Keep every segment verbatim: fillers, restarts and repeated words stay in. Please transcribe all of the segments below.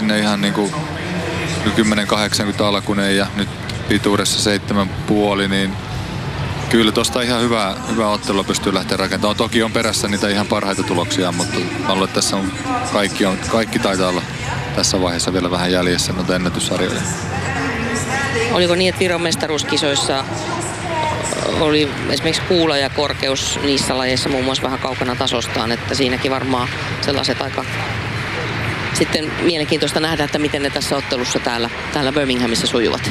sinne ihan niinku kymmenen kahdeksankymmentä alkunen ja nyt pituudessa seitsemän puoli, niin kyllä tosta ihan hyvää, hyvää ottelua pystyy lähteä rakentamaan. Toki on perässä niitä ihan parhaita tuloksia, mutta mä luulen, että tässä on kaikki, on, kaikki taitaa olla tässä vaiheessa vielä vähän jäljessä noita ennätyssarjoja. Oliko niin, että Viron mestaruuskisoissa oli esimerkiksi kuula ja korkeus niissä lajeissa muun muassa vähän kaukana tasostaan, että siinäkin varmaan sellaiset aika sitten mielenkiintoista nähdä, että miten ne tässä ottelussa täällä, täällä Birminghamissa sujuvat.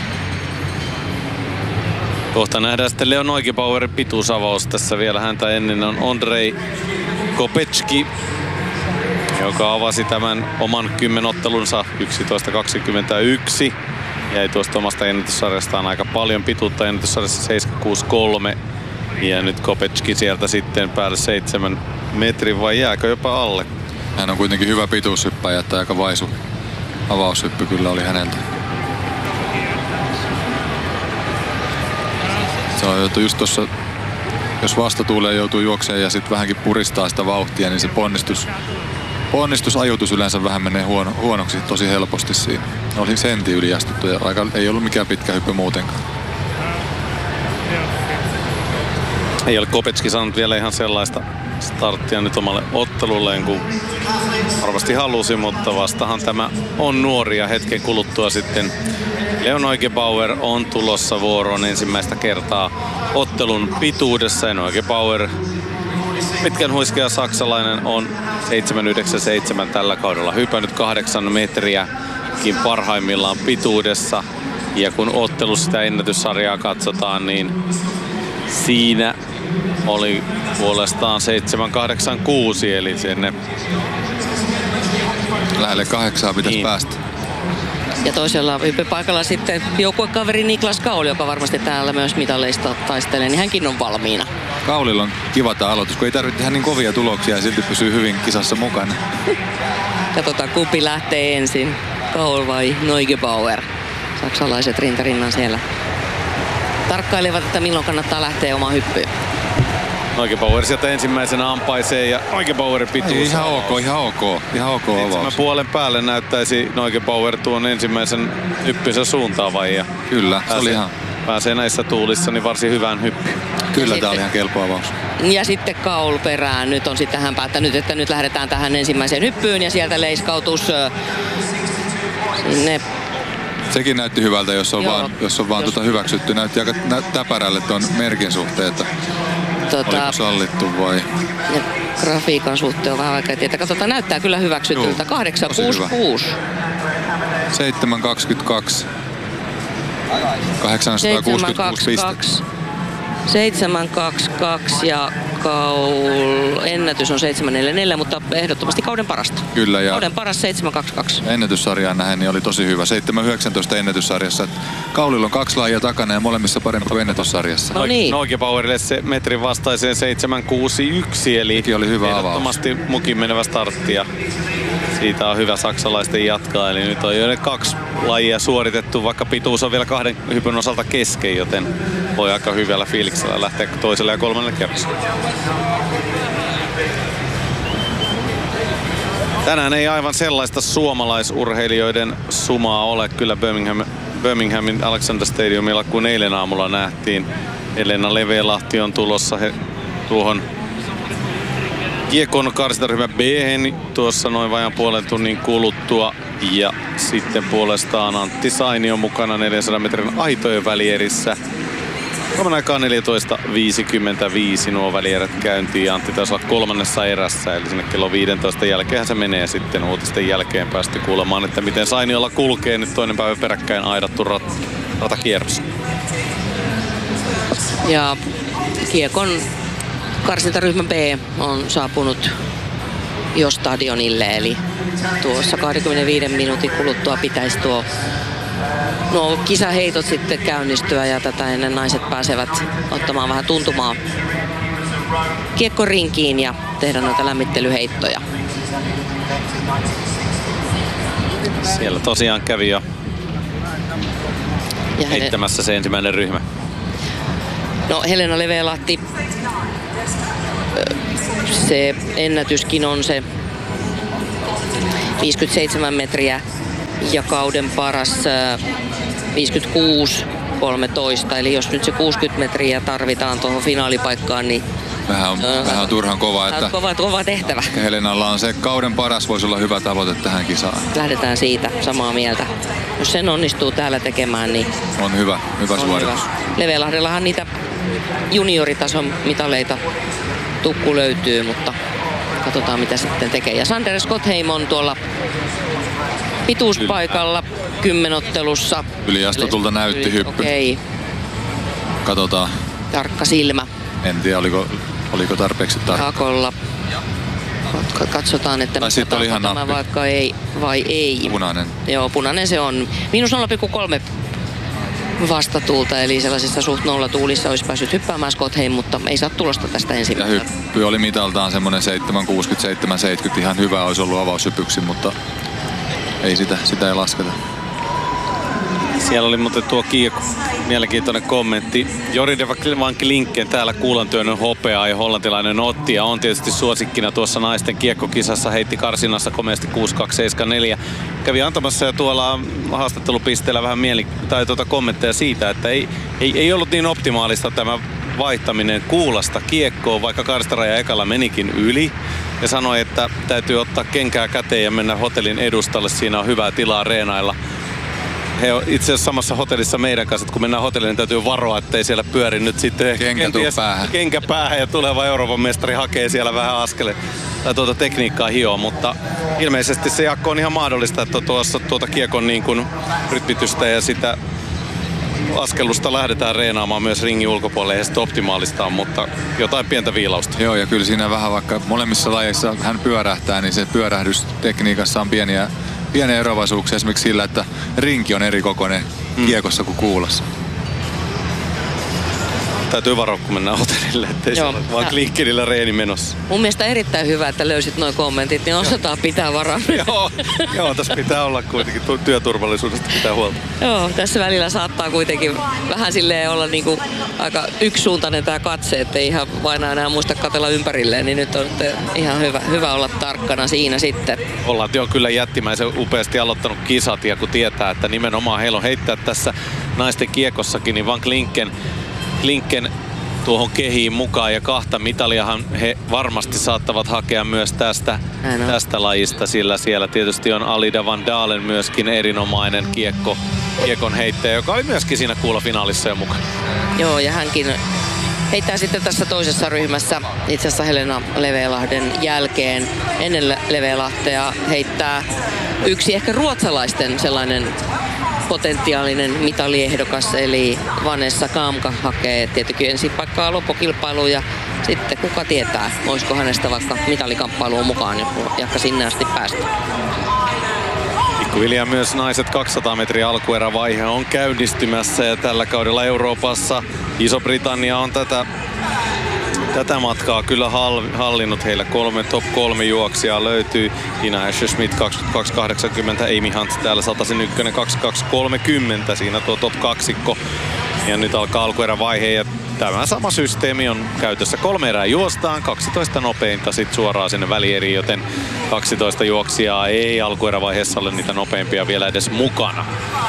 Kohta nähdään sitten Leon Neugebauerin pituusavaus. Tässä vielä häntä ennen on Ondrej Kopecki, joka avasi tämän oman kymmenottelunsa yksitoista kaksikymmentäyksi. Jäi tuosta omasta ennätyssarjastaan aika paljon pituutta ennätyssarjassa seitsemän kuusi kolme. Ja nyt Kopecki sieltä sitten päälle seitsemän metrin, vai jääkö jopa alle? Hän on kuitenkin hyvä pituushyppäjä, että aika vaisu avaushyppy kyllä oli häneltä. Se on just tossa, jos vastatuuleen joutuu juokseen ja sitten vähänkin puristaa sitä vauhtia, niin se ponnistus, ponnistusajoitus yleensä vähän menee huono, huonoksi tosi helposti siinä. Oli sentin yliastuttu ja aika, ei ollut mikään pitkä hyppy muutenkaan. Ei ole Kopecki saanut vielä ihan sellaista starttia nyt omalle ottelulleen kuin varmasti halusi, mutta vastahan tämä on nuoria. Hetken kuluttua sitten Leon Neugebauer on tulossa vuoroon ensimmäistä kertaa ottelun pituudessa. Ja Neugebauer, pitkän huiskea saksalainen, on seitsemän yhdeksän seitsemän tällä kaudella hypännyt kahdeksan metriäkin parhaimmillaan pituudessa. Ja kun ottelussa sitä ennätyssarjaa katsotaan, niin siinä oli puolestaan seitsemän kahdeksan kuusi, eli sinne lähelle kahdeksaa pitäisi niin päästä. Ja toisella hyppypaikalla sitten joukkuekaveri Niklas Kaul, joka varmasti täällä myös mitaleista taistelee, niin hänkin on valmiina. Kaulilla on kiva tämä aloitus, kun ei tarvitse tehdä niin kovia tuloksia ja silti pysyy hyvin kisassa mukana. Katsotaan, kumpi lähtee ensin, Kaul vai Neugebauer. Saksalaiset rintarinnan siellä tarkkailevat, että milloin kannattaa lähteä omaan hyppyyn. Neugebauer sieltä ensimmäisenä ampaisee ja Neugebauerin pituus. Ei, ihan ok, ihan ok. Ihan ok avaus. Seitsemän puolen päälle näyttäisi Neugebauer tuon ensimmäisen hyppynsä suuntaavaan. Ja kyllä, se oli ihan. Pääsee näissä tuulissa niin varsin hyvään hyppyyn. Kyllä, tämä oli ihan kelpo avaus. Ja sitten Kaul perään. Nyt on sitten hän päättänyt, että nyt lähdetään tähän ensimmäiseen hyppyyn ja sieltä leiskautus sinne. Sekin näytti hyvältä, jos on Joo, vaan, jos on vaan jos... Tuota hyväksytty. Näytti aika nä- täpärälle tuon merkin suhteen, että tota... oliko sallittu vai... Ja grafiikan suhteen on vähän vaikea tietää. Katsotaan, näyttää kyllä hyväksytyltä. kahdeksan kuusi kuusi. seitsemän kaksikymmentäkaksi. kahdeksansataakuusikymmentäkuusi pistettä. seitsemän kaksikymmentäkaksi ja Kaul ennätys on seitsemän neljäkymmentäneljä, mutta ehdottomasti kauden parasta. Kyllä, ja kauden paras seitsemän kaksikymmentäkaksi. Ennätyssarjaan nähden niin oli tosi hyvä. seitsemän yhdeksäntoista ennätyssarjassa. Kaulilla on kaksi lajia takana ja molemmissa parempi kuin ennätyssarjassa. No niin. Neugebauerille se metrin vastaiseen seitsemän kuusi yksi, eli oli hyvä ehdottomasti avaus. Mukin menevä startti ja siitä on hyvä saksalaisten jatkaa. Eli nyt on jo kaksi lajia suoritettu, vaikka pituus on vielä kahden hypyn osalta kesken, joten voi aika hyvällä fiiliksellä lähteä toiselle ja kolmannelle kerrokselle. Tänään ei aivan sellaista suomalaisurheilijoiden sumaa ole kyllä Birmingham, Birminghamin Alexander Stadiumilla kuin eilen aamulla nähtiin. Elena Levelahti on tulossa he, tuohon kiekon karsintaryhmä B-hen tuossa noin vajaan puolen tunnin kuluttua. Ja sitten puolestaan Antti Saini on mukana neljänsadan metrin aitojen välierissä. Kolmen aikaa neljätoista viisikymmentäviisi nuo välierät käyntiin ja Antti taisi olla kolmannessa erässä, eli sinne kello viisitoista jälkeen se menee sitten uutisten jälkeen päästi kuulemaan, että miten Sainiolla kulkee nyt toinen päivä peräkkäin aidattu rat, ratakierros. Ja kiekon karsintaryhmä B on saapunut jo stadionille, eli tuossa kaksikymmentäviisi minuutin kuluttua pitäisi tuo No kisaheitot sitten käynnistyä ja tätä ennen naiset pääsevät ottamaan vähän tuntumaa kiekkorinkiin ja tehdä noita lämmittelyheittoja. Siellä tosiaan kävi jo ja heittämässä se ensimmäinen ryhmä. No Helena Levelahti, se ennätyskin on se viisikymmentäseitsemän metriä ja kauden paras viisikymmentäkuusi kolmetoista. Eli jos nyt se kuusikymmentä metriä tarvitaan tuohon finaalipaikkaan, niin Vähän on, äh, vähän on turhan kova, että kova, kova tehtävä. Helenalla on se kauden paras, voisi olla hyvä tavoite tähän kisaan. Lähdetään siitä samaa mieltä. Jos sen onnistuu täällä tekemään, niin on hyvä, hyvä on suoritus. Hyvä. Levelahdellahan niitä junioritason mitaleita tukku löytyy, mutta katsotaan mitä sitten tekee. Ja Sander Skotheim on tuolla pituuspaikalla kymmenottelussa. Yliastutulta näytti hyppy. Okei. Katsotaan. Tarkka silmä. En tiedä, oliko, oliko tarpeeksi tarkka. Hakolla. Katsotaan, että mitä oli ihan tämä vaikka ei vai ei. Punainen. Joo, punainen se on. Miinus nolla pilkku kolme vastatuulta, eli sellaisissa suht nollatuulissa olisi päässyt hyppäämään Skotheim, mutta ei saa tulosta tästä ensimmäistä. Ja hyppy oli mitaltaan semmoinen seitsemän kuusikymmentä seitsemän seitsemänkymmentä. Ihan hyvä olisi ollut avaushypyksi, mutta ei sitä, sitä ei lasketa. Siellä oli muuten tuo kiekko. Mielenkiintoinen kommentti. Joride van Klinken täällä kuulantyönnön hopeaa ja hollantilainen otti. Ja on tietysti suosikkina tuossa naisten kiekkokisassa. Heitti karsinassa komeasti kuusi kaksi seitsemän neljä. Kävi antamassa jo tuolla haastattelupisteellä vähän mieli, tai tuota kommentteja siitä, että ei, ei, ei ollut niin optimaalista tämä vaihtaminen kuulasta kiekkoon, vaikka karstaraja ekalla menikin yli. Ja sanoi, että täytyy ottaa kenkää käteen ja mennä hotellin edustalle. Siinä on hyvää tilaa reenailla. He on itse asiassa samassa hotellissa meidän kanssa, että kun mennään hotellille, niin täytyy varoa, ettei siellä pyöri nyt sitten kenkä päähän. Kenkä päähän ja tuleva Euroopan mestari hakee siellä vähän askele tai tuota tekniikkaa hioa, mutta ilmeisesti se Jaakko on ihan mahdollista, että tuossa tuota kiekon niin kuin rytmitystä ja sitä askellusta lähdetään reenaamaan myös ringin ulkopuolelle ja sitten optimaalista on, mutta jotain pientä viilausta. Joo, ja kyllä siinä vähän vaikka molemmissa lajeissa hän pyörähtää, niin se pyörähdystekniikassa on pieniä Pieniä eroavaisuuksia esimerkiksi sillä, että rinki on eri kokoinen mm. kiekossa kuin kuulassa. Täytyy varoa, kun mennään hotellille, ettei Joo, se ole vaan klinkkinillä reeni menossa. Mun mielestä erittäin hyvä, että löysit nuo kommentit, niin osataan pitää varaa. Joo, joo, tässä pitää olla kuitenkin työturvallisuudesta pitää huolta. Joo, tässä välillä saattaa kuitenkin vähän silleen olla niinku aika yksisuuntainen tämä katse, ettei ihan vain enää muista katsella ympärilleen, niin nyt on ihan hyvä, hyvä olla tarkkana siinä sitten. Ollaan jo kyllä jättimäisen upeasti aloittanut kisat ja kun tietää, että nimenomaan heillä on heittää tässä naisten kiekossakin, niin Van Klinken Klinken tuohon kehiin mukaan ja kahta mitaliahan he varmasti saattavat hakea myös tästä, tästä lajista, sillä siellä tietysti on Alida Van Dalen myöskin erinomainen kiekko, kiekon heittäjä, joka oli myöskin siinä kuulafinaalissa jo mukana. Joo, ja hänkin heittää sitten tässä toisessa ryhmässä itse asiassa Helena Levelahden jälkeen. Ennen Levelahtea heittää yksi ehkä ruotsalaisten sellainen potentiaalinen mitaliehdokas, eli Vanessa Kamka hakee tietenkin ensin paikkaa loppukilpailuun ja sitten kuka tietää, olisiko hänestä vaikka mitalikamppailuun mukaan, jakka sinne asti päästä. Pikkuhiljaa myös naiset kaksisataa metriä alkuerävaihe on käynnistymässä ja tällä kaudella Euroopassa Iso-Britannia on tätä Tätä matkaa kyllä hallinnut. Heillä kolme top kolme juoksijaa löytyy. Ina Asher-Smith kaksikymmentäkaksi kahdeksankymmentä, Amy Hunt täällä satasen ykkönen kaksikymmentäkaksi kolmekymmentä. Siinä tuo top kaksikko. Ja nyt alkaa alkuerävaihe ja tämä sama systeemi on käytössä. Kolme erää juostaan, kaksitoista nopeinta sit suoraan sinne välieriin, joten kaksitoista juoksijaa ei alkuerävaiheessa ole niitä nopeimpia vielä edes mukana.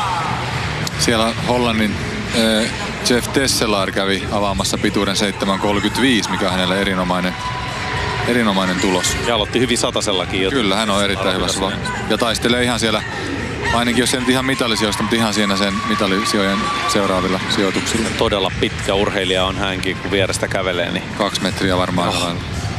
Siellä Hollannin äh, Jeff Tesselaar kävi avaamassa pituuden seitsemän kolmekymmentäviisi, mikä on hänelle erinomainen, erinomainen tulos. Ja aloitti hyvin satasellakin. Kyllä, hän on erittäin hyvässä. Ja taistelee ihan siellä, ainakin jos se nyt ihan mitallisijoista, mutta ihan siinä sen mitallisijojen seuraavilla sijoituksilla. Todella pitkä urheilija on hänkin, kun vierestä kävelee. Niin kaksi metriä varmaan. Oh.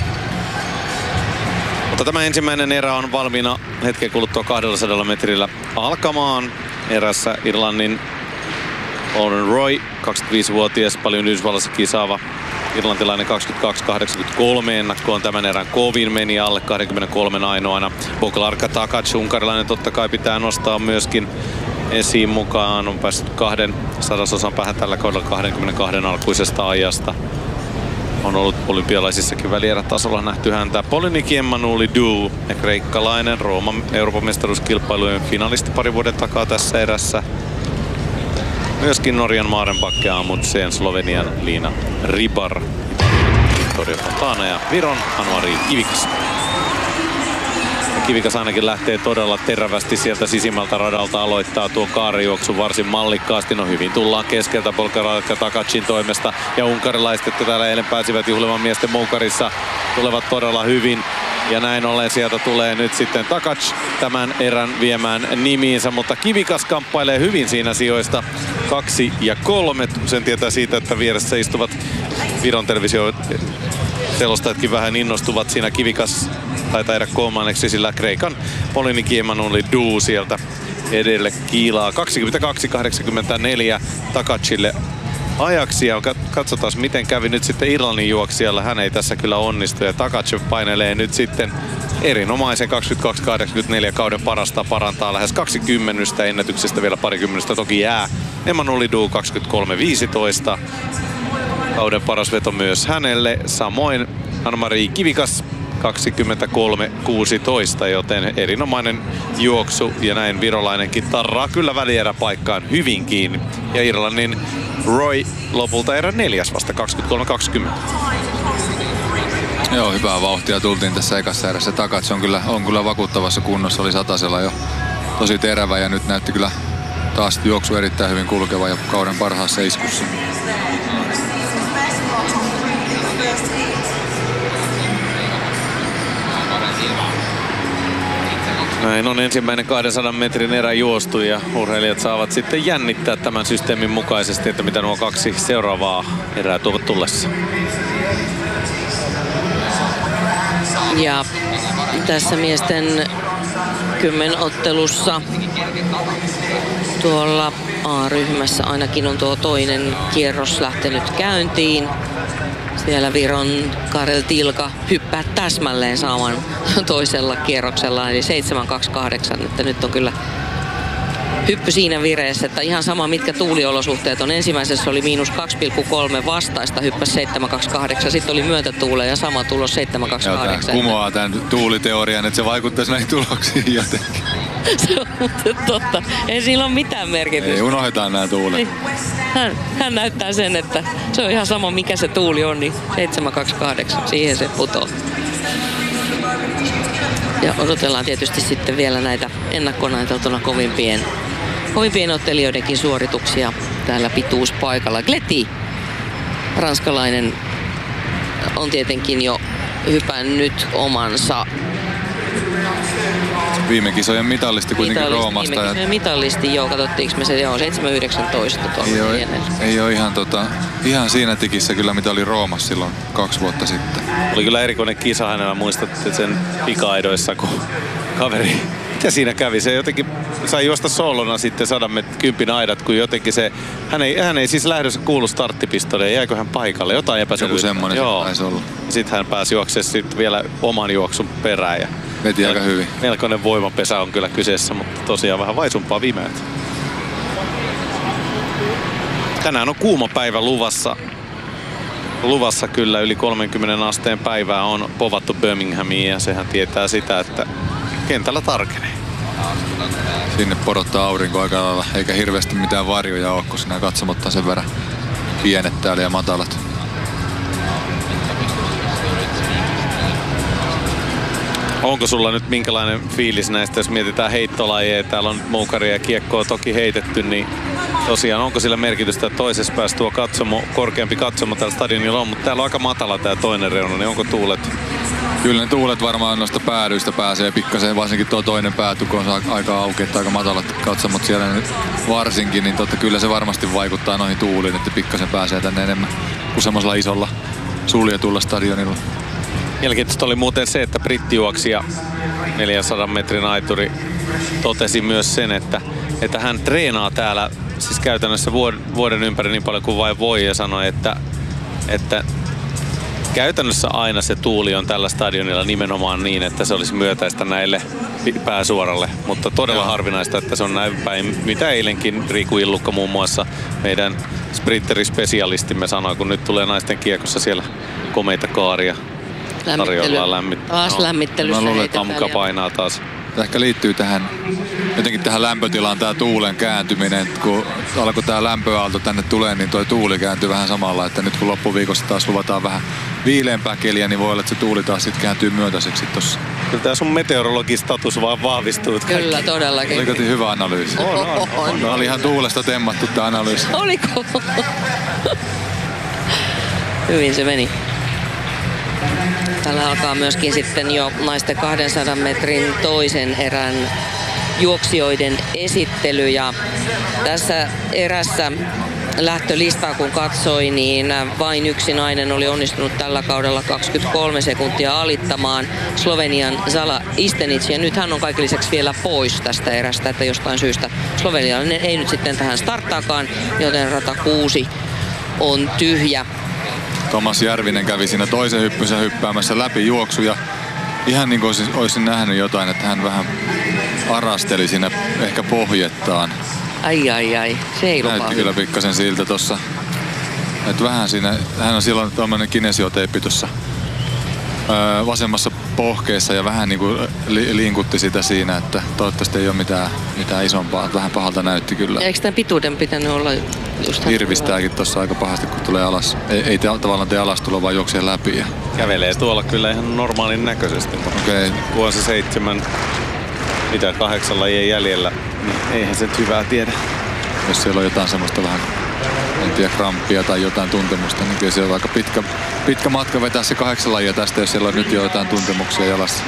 Mutta tämä ensimmäinen erä on valmiina hetken kuluttua kaksisataa metrillä alkamaan. Erässä Irlannin Lauren Roy, kaksikymmentäviisivuotias, paljon Yhdysvallassa kisaava irlantilainen kaksikymmentäkaksi kahdeksankymmentäkolme ennakkoon tämän erän kovin meni alle kaksikymmentäkolme ainoana. Boglarka Takac, unkarilainen totta kai pitää nostaa myöskin esiin mukaan. On päässyt kahden sadasosan päähän tällä kaudella kaksikymmentäkaksi alkuisesta ajasta. On ollut olympialaisissakin välierätasolla nähty häntä. Polyniki Emmanueli Du, kreikkalainen Rooman Euroopan mestaruuskilpailujen finalisti pari vuoden takaa tässä erässä. Myöskin Norjan Maarenbakke Amundsen, Slovenian Liina Ribar, Victoria Fontana ja Viron Anuari Kivikas. Kivikas ainakin lähtee todella terävästi sieltä sisimmältä radalta, aloittaa tuo kaarijuoksu varsin mallikkaasti. No hyvin tullaan keskeltä Polkaratka Takacin toimesta ja unkarilaiset, jotka täällä eilen pääsivät juhlimaan miesten moukarissa, tulevat todella hyvin. Ja näin ollen sieltä tulee nyt sitten Takac tämän erän viemään nimiinsä, mutta Kivikas kamppailee hyvin siinä sijoista kaksi ja kolme. Sen tietää siitä, että vieressä istuvat Viron televisio selostajatkin vähän innostuvat. Siinä Kivikas taitaa jäädä kolmanneksi, sillä Kreikan Polyniki Emanuelidou sieltä edelle kiilaa. kaksikymmentäkaksi kahdeksankymmentäneljä Takacille ajaksi, ja katsotaan miten kävi nyt sitten Irlannin juoksijalla. Hän ei tässä kyllä onnistu ja Takac painelee nyt sitten erinomaisen kaksikymmentäkaksi kahdeksankymmentäneljä kauden parasta, parantaa lähes kaksikymmentä ennätyksestä vielä parikymmentä toki jää. Emanuelidou kaksikymmentäkolme viisitoista. Kauden paras veto myös hänelle. Samoin Anna-Mari Kivikas kaksikymmentäkolme kuusitoista, joten erinomainen juoksu ja näin virolainenkin tarraa kyllä välieräpaikkaan hyvin kiinni. Ja Irlannin Roy lopulta erän neljäs vasta kaksikymmentäkolme kaksikymmentä. Joo, hyvää vauhtia tultiin tässä ekassa erässä. Takac on kyllä, on kyllä vakuuttavassa kunnossa, oli satasella jo tosi terävä ja nyt näytti kyllä taas juoksu erittäin hyvin kulkeva ja kauden parhaassa iskussa. Näin on ensimmäinen kahdensadan metrin erä juostu ja urheilijat saavat sitten jännittää tämän systeemin mukaisesti, että mitä nuo kaksi seuraavaa erää tuovat tullessa. Ja tässä miesten kymmenottelussa tuolla A-ryhmässä ainakin on tuo toinen kierros lähtenyt käyntiin. Siellä Viron Karel Tilka hyppää täsmälleen saman toisella kierroksella, eli seitsemän kaksi kahdeksan, että nyt on kyllä hyppy siinä vireessä, että ihan sama mitkä tuuliolosuhteet on. Ensimmäisessä oli miinus kaksi pilkku kolme vastaista, hyppäsi seitsemän kaksi kahdeksan, sitten oli myötätuule ja sama tulos seitsemän kaksi kahdeksan. Kumoaa tämän tuuliteorian, että se vaikuttaisi näihin tuloksiin jotenkin. Se on totta. Ei sillä ole mitään merkitystä. Ei, unohdetaan nämä tuulet. Hän, hän näyttää sen, että se on ihan sama mikä se tuuli on, niin seitsemän kaksi kahdeksan, siihen se putoo. Ja odotellaan tietysti sitten vielä näitä ennakkonaiteltuna kovimpien, kovimpien ottelijoidenkin suorituksia täällä pituuspaikalla. Gleti, ranskalainen, on tietenkin jo hypännyt omansa. Viime kisojen mitallisti kuitenkin mitallisti, Roomasta. Viime kisojen mitallisti, joo, katsottiinko me se, joo, seitsemän yhdeksäntoista tuolla. Ei ole, ei ole ihan, tota, ihan siinä tikissä kyllä, mitä oli Roomassa silloin kaksi vuotta sitten. Oli kyllä erikoinen kisa hänellä, muistatte sen pika-aidoissa, kun kaveri, mitä siinä kävi? Se jotenkin sai juosta soolona sitten sadan kympin aidat, kun jotenkin se, hän ei, hän ei siis lähdössä kuulu starttipistolle, jäikö hän paikalle, jotain epäselvyyttä. Joku semmoinen joo. taisi olla. Sitten hän pääsi juoksemaan sitten vielä oman juoksun perään. Ja veti aika hyvin. Melkoinen voimapesä on kyllä kyseessä, mutta tosiaan vähän vaisumpaa vimeältä. Tänään on kuuma päivä luvassa. Luvassa kyllä yli kolmenkymmenen asteen päivää on povattu Birminghamiin ja sehän tietää sitä, että kentällä tarkenee. Sinne porottaa aurinko aika lailla, eikä hirveästi mitään varjoja ole, kun nämä katsomot on sen verran pienet täällä ja matalat. Onko sulla nyt minkälainen fiilis näistä, jos mietitään heittolajeja? Täällä on moukaria ja kiekkoa toki heitetty, niin tosiaan onko sillä merkitystä, että toisessa päässä tuo katsomo, korkeampi katsomo täällä stadionilla on, mutta täällä on aika matala tää toinen reuna, niin onko tuulet? Kyllä ne tuulet varmaan noista päädyistä pääsee pikkasen, varsinkin tuo toinen pääty, kun on aika auki, että aika matalat katsomot siellä nyt varsinkin, niin totta kyllä se varmasti vaikuttaa noihin tuuliin, että pikkasen pääsee tänne enemmän kuin semmoisella isolla suljetulla stadionilla. Mielenkiintoista oli muuten se, että brittijuoksija neljänsadan metrin aituri totesi myös sen, että, että hän treenaa täällä siis käytännössä vuoden, vuoden ympäri niin paljon kuin vain voi ja sanoi, että, että käytännössä aina se tuuli on tällä stadionilla nimenomaan niin, että se olisi myötäistä näille pääsuoralle, mutta todella Joo. harvinaista, että se on näin päin, mitä eilenkin Riku Illukka muun muassa meidän sprinterispesialistimme sanoi, kun nyt tulee naisten kiekossa siellä komeita kaaria. Tarjoillaan lämmit... Taas no. lämmittelyssä mä luulen, että Amka painaa taas. Ehkä liittyy tähän, jotenkin tähän lämpötilaan tää tuulen kääntyminen. Kun alkoi tää lämpöaalto tänne tulee, niin toi tuuli kääntyy vähän samalla. Että nyt kun loppuviikosta taas luvataan vähän viileämpää keliä, niin voi olla, että se tuuli taas sit kääntyy myötäiseksi tossa. Kyllä tää sun meteorologistatus vaan vahvistuu. että Kyllä, kaikki- todellakin. Oliko hyvä analyysi? On, on, on. No, oli ihan tuulesta temmattu tää analyysi. Oliko? Hyvin se meni. Täällä alkaa myöskin sitten jo naisten kahdensadan metrin toisen erän juoksijoiden esittely. Ja tässä erässä lähtölistaa kun katsoi, niin vain yksi nainen oli onnistunut tällä kaudella kaksikymmentäkolme sekuntia alittamaan Slovenian Zala Istenic. Ja nyt hän on kaiken lisäksi vielä pois tästä erästä, että jostain syystä slovenialainen ei nyt sitten tähän starttaakaan, joten rata kuusi on tyhjä. Tomas Järvinen kävi siinä toisen hyppynsä hyppäämässä läpi juoksu ja ihan niin kuin olisin, olisin nähnyt jotain, että hän vähän arasteli siinä ehkä pohjettaan. Ai ai ai, se ei lupaa. Näytti kyllä pikkasen siltä tossa. Että vähän siinä, hän on silloin tommonen kinesioteippi tuossa öö, vasemmassa pohkeessa ja vähän niin kuin li, linkutti sitä siinä, että toivottavasti ei ole mitään, mitään isompaa. Vähän pahalta näytti kyllä. Eikö tämän pituuden pitänyt olla just... Hirvistääkin tuossa aika pahasti, kun tulee alas. Ei, ei te, tavallaan tee alastulo, vaan juoksee läpi. Ja... Kävelee tuolla kyllä ihan normaalin näköisesti. Okei. Okay. Kun on se seitsemän, mitä kahdeksan lajien jäljellä, niin eihän se nyt hyvää tiedä. Jos siellä on jotain semmoista vähän, en tiedä, kramppia tai jotain tuntemusta, niin kyllä se on aika pitkä, pitkä matka vetää se kahdeksan lajia tästä, jos siellä on nyt jo jotain tuntemuksia jalassa.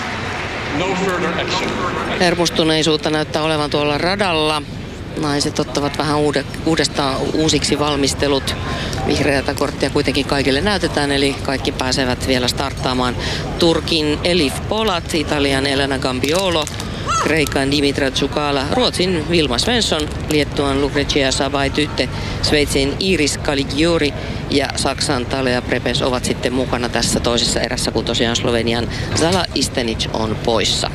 Hermostuneisuutta näyttää olevan tuolla radalla. Naiset ottavat vähän uude, uudestaan uusiksi valmistelut. Vihreätä korttia kuitenkin kaikille näytetään, eli kaikki pääsevät vielä starttaamaan. Turkin Elif Polat, Italian Elena Gambiolo, Kreikan Dimitra Tsukala, Ruotsin Vilma Svensson, Liettuan Lucrecia Sabaitytte, Sveitsin Iris Caligiuri ja Saksan Talea Prepes ovat sitten mukana tässä toisessa erässä, kun tosiaan Slovenian Zala Istenic on poissa.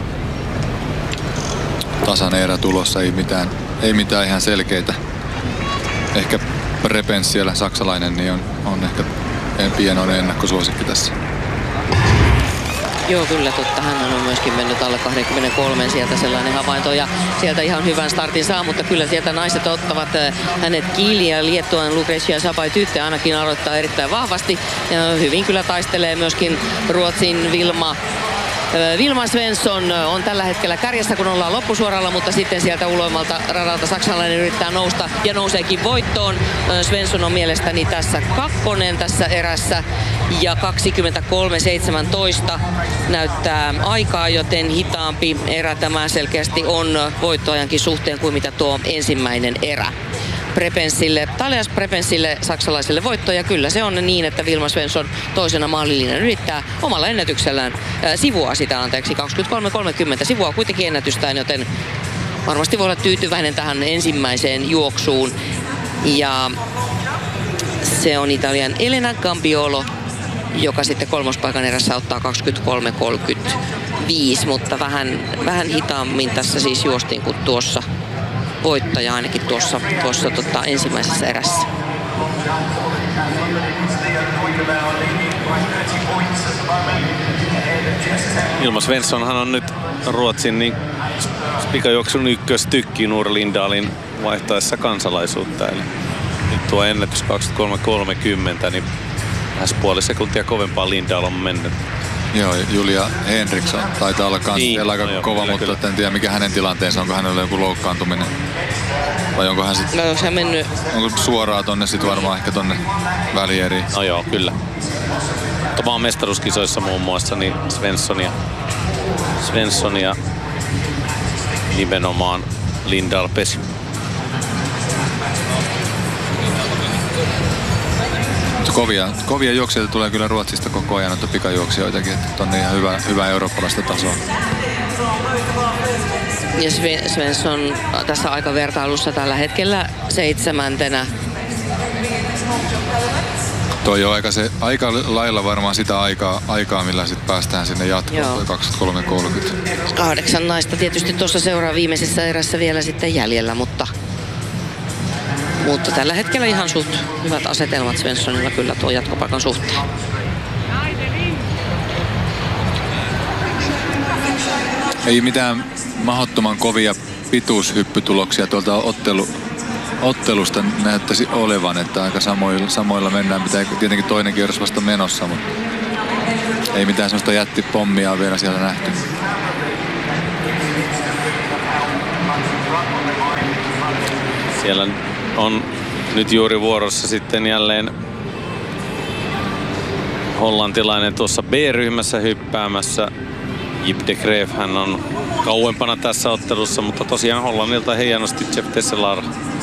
Tasainen erä tulossa, ei mitään, ei mitään ihan selkeitä. Ehkä Prepens siellä, saksalainen, niin on, on ehkä pienoinen ennakkosuosikki tässä. Joo, kyllä totta. Hän on myöskin mennyt alle kaksikymmentäkolme sieltä sellainen havainto ja sieltä ihan hyvän startin saa, mutta kyllä sieltä naiset ottavat hänet kiinni ja Liettuan Lucrecia Sabaitytte ainakin aloittaa erittäin vahvasti ja hyvin kyllä taistelee myöskin Ruotsin Vilma Vilma Svensson on tällä hetkellä kärjessä, kun ollaan loppusuoralla, mutta sitten sieltä uloimmalta radalta saksalainen yrittää nousta ja nouseekin voittoon. Svensson on mielestäni tässä kakkonen tässä erässä ja kaksikymmentäkolme seitsemäntoista näyttää aikaa, joten hitaampi erä tämä selkeästi on voittoajankin suhteen kuin mitä tuo ensimmäinen erä. Prepensille, Taleas Prepensille saksalaiselle voitto ja kyllä se on niin, että Vilma Svensson toisena maalilinjan yrittää omalla ennätyksellään äh, sivua sitä, anteeksi, kaksikymmentäkolme kolmekymmentä sivua kuitenkin ennätystään, joten varmasti voi olla tyytyväinen tähän ensimmäiseen juoksuun. Ja se on Italian Elena Gambiolo, joka sitten kolmospaikan erässä ottaa kaksikymmentäkolme kolmekymmentäviisi, mutta vähän, vähän hitaammin tässä siis juostiin kuin tuossa voittaja ainakin tuossa, tuossa tota, ensimmäisessä erässä. Ilma Svenssonhan on nyt Ruotsin niin pikajuoksun ykköstykki Nour Lindalin vaihtaessa kansalaisuutta. Eli nyt tuo ennätys kaksikymmentäkolme kolmekymmentä, niin lähes puoli sekuntia kovempaa Lindahl on mennyt. Joo, Julia Henriksson taitaa olla kans niin, aika no kova, joo, mutta kyllä. en tiedä mikä hänen tilanteensa, onko hänellä joku loukkaantuminen. Vai onko hän sitten, No, onko hän mennyt... onko suoraan tonne sitten varmaan ehkä tonne välieriin. No joo, kyllä. Maan mestaruuskisoissa muun muassa niin Svenssonia, Svenssonia nimenomaan Lindahl pesi. Kovia, kovia juoksijoita tulee kyllä Ruotsista koko ajan, noita pikajuoksijoitakin, että on ihan hyvä, hyvä eurooppalaista tasoa. Ja Svensson tässä aikavertailussa tällä hetkellä seitsemäntenä. Toi on aika, se, aika lailla varmaan sitä aikaa, aikaa millä sitten päästään sinne jatkoon, toi kaksikymmentäkolme kolmekymmentä. Kahdeksan naista tietysti tuossa seuraa viimeisessä erässä vielä sitten jäljellä, mutta, mutta tällä hetkellä ihan suht hyvät asetelmat Svenssonilla kyllä tuo jatkopaikan suhteen. Ei mitään mahdottoman kovia pituushyppytuloksia tuolta ottelu, ottelusta näyttäisi olevan, että aika samoilla, samoilla mennään, mitä tietenkin toinen kierros vasta menossa, mutta ei mitään sellaista jättipommia on vielä siellä nähty. Siellä on nyt juuri vuorossa sitten jälleen hollantilainen tuossa B-ryhmässä hyppäämässä. Jip de Greef, hän on kauempana tässä ottelussa, mutta tosiaan Hollannilta hienosti Jeff Tesselaar